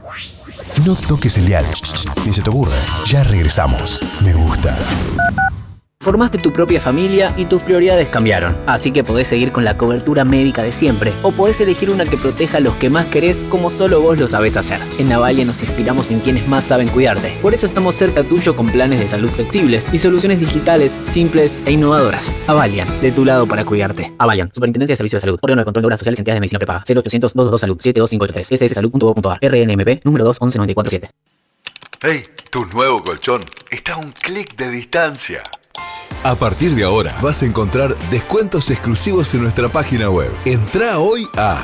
No toques el dial. Ni se te ocurra. Ya regresamos. Me gusta. Formaste tu propia familia y tus prioridades cambiaron, así que podés seguir con la cobertura médica de siempre, o podés elegir una que proteja a los que más querés como solo vos lo sabés hacer. En Navalia nos inspiramos en quienes más saben cuidarte, por eso estamos cerca tuyo con planes de salud flexibles y soluciones digitales, simples e innovadoras. Avalian, de tu lado para cuidarte. Avalian, Superintendencia de Servicios de Salud, órgano de control de obras sociales y entidades de medicina prepaga, 0800-222-SALUD, 72583, sssalud.gov.ar, RNMP, número 2119447. ¡Hey! Tu nuevo colchón está a un clic de distancia. A partir de ahora vas a encontrar descuentos exclusivos en nuestra página web. Entrá hoy a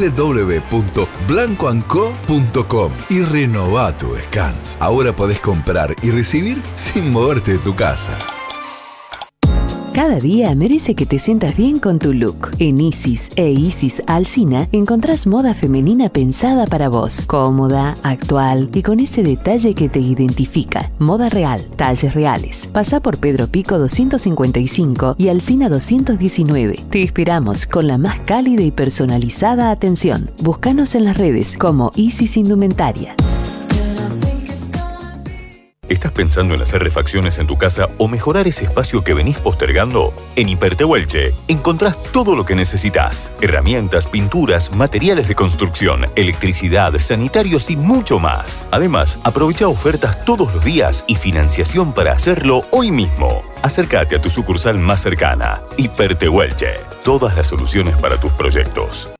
www.blancoandco.com y renová tu descanso. Ahora podés comprar y recibir sin moverte de tu casa. Cada día merece que te sientas bien con tu look. En Isis e Isis Alsina encontrás moda femenina pensada para vos. Cómoda, actual y con ese detalle que te identifica. Moda real, talles reales. Pasá por Pedro Pico 255 y Alsina 219. Te esperamos con la más cálida y personalizada atención. Búscanos en las redes como Isis Indumentaria. ¿Estás pensando en hacer refacciones en tu casa o mejorar ese espacio que venís postergando? En Hipertehuelche encontrás todo lo que necesitas. Herramientas, pinturas, materiales de construcción, electricidad, sanitarios y mucho más. Además, aprovecha ofertas todos los días y financiación para hacerlo hoy mismo. Acércate a tu sucursal más cercana. Hipertehuelche. Todas las soluciones para tus proyectos.